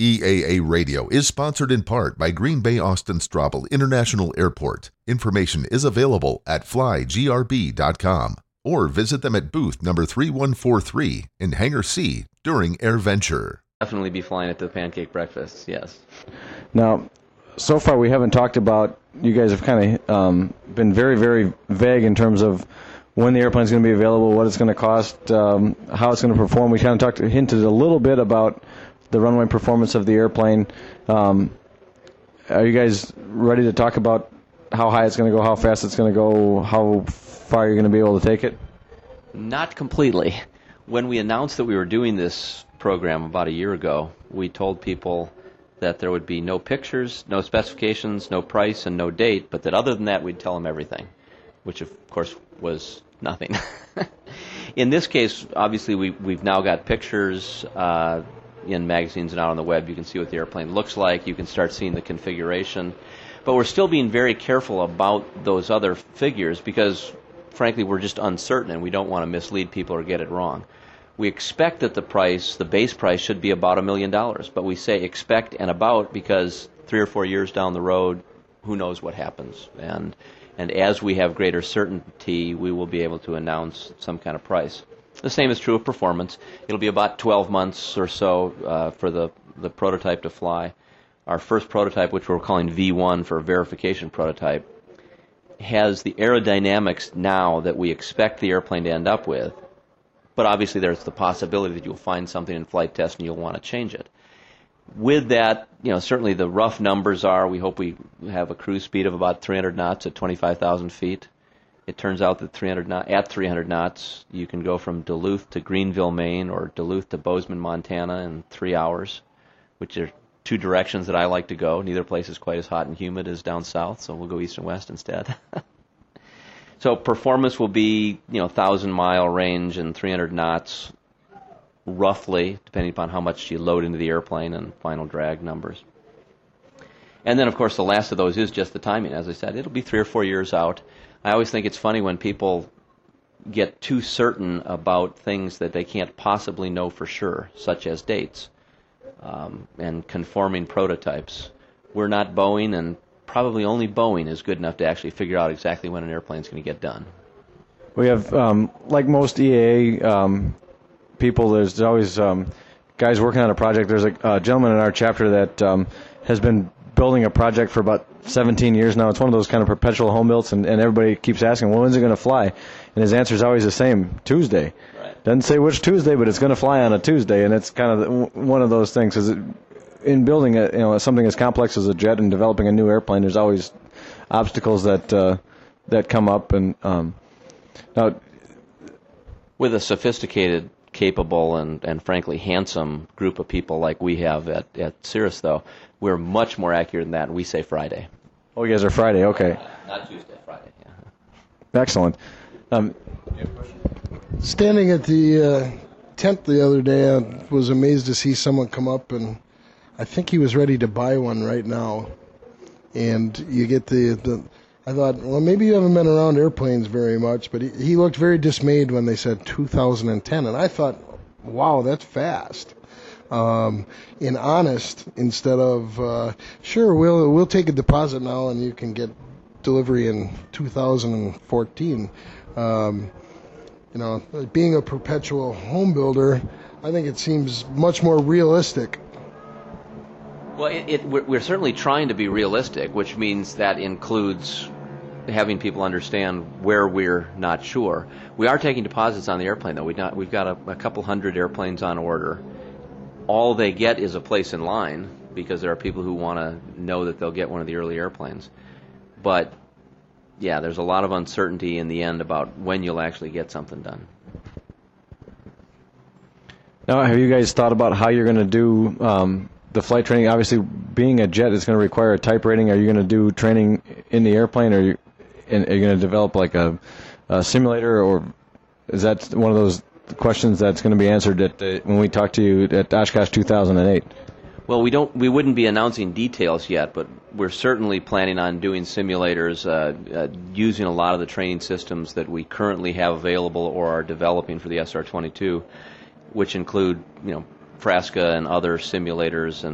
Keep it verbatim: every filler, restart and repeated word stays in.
E A A Radio is sponsored in part by Green Bay Austin Straubel International Airport. Information is available at fly g r b dot com or visit them at booth number three one four three in Hangar C during AirVenture. Definitely be flying at the pancake breakfast, yes. Now, so far we haven't talked about, you guys have kind of um, been very, very vague in terms of when the airplane's going to be available, what it's going to cost, um, how it's going to perform. We kind of talked, hinted a little bit about the runway performance of the airplane. Um, are you guys ready to talk about how high it's going to go, how fast it's going to go, how far you're going to be able to take it? Not completely. When we announced that we were doing this program about a year ago, we told people that there would be no pictures, no specifications, no price, and no date, but that other than that, we'd tell them everything, which, of course, was nothing. In this case, obviously, we, we've now got pictures uh, in magazines and out on the web. You can see what the airplane looks like. You can start seeing the configuration. But we're still being very careful about those other figures because, frankly, we're just uncertain and we don't want to mislead people or get it wrong. We expect that the price, the base price, should be about a million dollars. But we say expect and about because three or four years down the road, who knows what happens. And, and as we have greater certainty, we will be able to announce some kind of price. The same is true of performance. It'll be about twelve months or so uh, for the, the prototype to fly. Our first prototype, which we're calling V one for verification prototype, has the aerodynamics now that we expect the airplane to end up with. But obviously there's the possibility that you'll find something in flight test and you'll want to change it. With that, you know, certainly the rough numbers are we hope we have a cruise speed of about three hundred knots at twenty-five thousand feet. It turns out that three hundred knot, at three hundred knots, you can go from Duluth to Greenville, Maine, or Duluth to Bozeman, Montana in three hours, which are two directions that I like to go. Neither place is quite as hot and humid as down south, so we'll go east and west instead. So performance will be, you know, thousand mile range and three hundred knots, roughly, depending upon how much you load into the airplane and final drag numbers. And then, of course, the last of those is just the timing. As I said, it'll be three or four years out. I always think it's funny when people get too certain about things that they can't possibly know for sure, such as dates um, and conforming prototypes. We're not Boeing, and probably only Boeing is good enough to actually figure out exactly when an airplane's going to get done. We have, um, like most E A A um, people, there's always um, guys working on a project. There's a, a gentleman in our chapter that um, has been building a project for about seventeen years now. It's one of those kind of perpetual home builds, and, and everybody keeps asking, well, when's it going to fly? And his answer is always the same, Tuesday. Right. Doesn't say which Tuesday, but it's going to fly on a Tuesday, and it's kind of the, one of those things. Is it, in building a, you know, something as complex as a jet and developing a new airplane, there's always obstacles that uh, that come up. And um, now, with a sophisticated, capable, and, and frankly handsome group of people like we have at, at Cirrus, though, we're much more accurate than that, and we say Friday. Oh, you guys are Friday, okay. Not Tuesday, Friday. Yeah. Excellent. Um, Standing at the uh, tent the other day, I was amazed to see someone come up, and I think he was ready to buy one right now. And you get the, the I thought, well, maybe you haven't been around airplanes very much, but he, he looked very dismayed when they said two thousand ten, and I thought, wow, that's fast. Um, in honest, instead of uh, sure, we'll we'll take a deposit now and you can get delivery in two thousand fourteen. Um, you know, being a perpetual home builder, I think it seems much more realistic. Well, it, it, we're, we're certainly trying to be realistic, which means that includes having people understand where we're not sure. We are taking deposits on the airplane, though. We've, not, we've got a, a couple hundred airplanes on order. All they get is a place in line because there are people who want to know that they'll get one of the early airplanes. But, yeah, there's a lot of uncertainty in the end about when you'll actually get something done. Now, have you guys thought about how you're going to do um, the flight training? Obviously, being a jet is going to require a type rating. Are you going to do training in the airplane, or are you, and are you going to develop like a, a simulator, or is that one of those questions that's going to be answered at the, when we talk to you at Oshkosh two thousand eight? Well, we don't. We wouldn't be announcing details yet, but we're certainly planning on doing simulators, uh, uh, using a lot of the training systems that we currently have available or are developing for the S R twenty-two, which include, you know, Frasca and other simulators and